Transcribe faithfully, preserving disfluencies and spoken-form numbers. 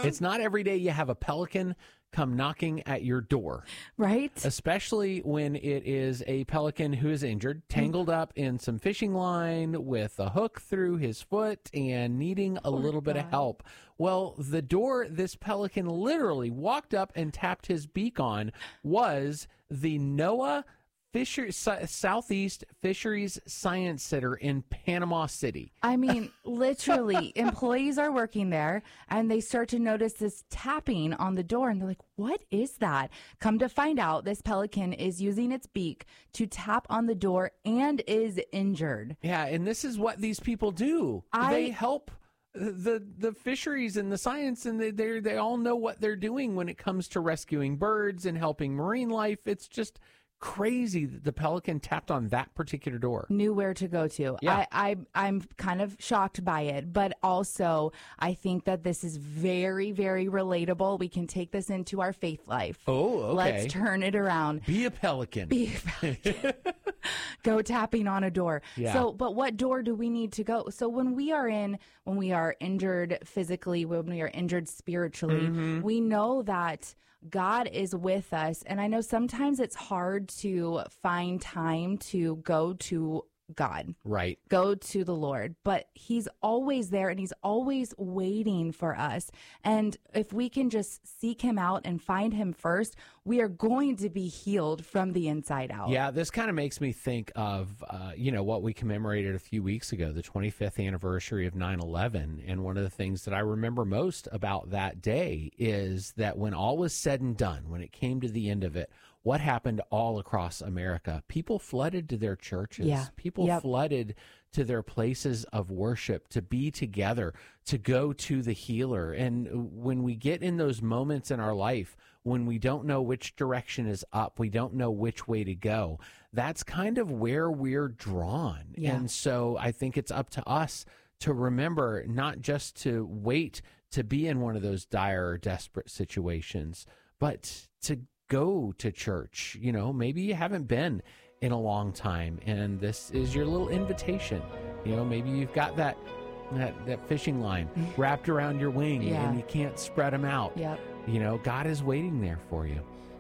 It's not every day you have a pelican come knocking at your door. Right? Especially when it is a pelican who is injured, tangled up in some fishing line with a hook through his foot and needing a Poor little bit guy. of help. Well, the door this pelican literally walked up and tapped his beak on was the NOAA Fisher, Southeast Fisheries Science Center in Panama City. I mean, literally, employees are working there, and they start to notice this tapping on the door, and they're like, what is that? Come to find out, this pelican is using its beak to tap on the door and is injured. Yeah, and this is what these people do. I- They help the the fisheries and the science, and they they they all know what they're doing when it comes to rescuing birds and helping marine life. It's just crazy that the pelican tapped on that particular door. Knew where to go to. Yeah. I, I, I'm kind of shocked by it, but also I think that this is very, very relatable. We can take this into our faith life. Oh, okay. Let's turn it around. Be a pelican. Be a pelican. Go tapping on a door. Yeah. So, but what door do we need to go? So when we are in, when we are injured physically, when we are injured spiritually, Mm-hmm. we know that God is with us. And I know sometimes it's hard to find time to go to God, Right. go to the Lord, but he's always there and he's always waiting for us. And if we can just seek him out and find him first, we are going to be healed from the inside out. Yeah, this kind of makes me think of, uh, you know, what we commemorated a few weeks ago, the twenty-fifth anniversary of nine eleven. And one of the things that I remember most about that day is that when all was said and done, when it came to the end of it, what happened all across America? People flooded to their churches. Yeah. People Yep. flooded to their places of worship, to be together, to go to the healer. And when we get in those moments in our life, when we don't know which direction is up, we don't know which way to go, that's kind of where we're drawn. Yeah. And so I think it's up to us to remember not just to wait to be in one of those dire or desperate situations, but to go to church. You know, maybe you haven't been in a long time, and this is your little invitation. You know, maybe you've got that that, that fishing line wrapped around your wing, Yeah. and you can't spread them out. Yep. You know, God is waiting there for you.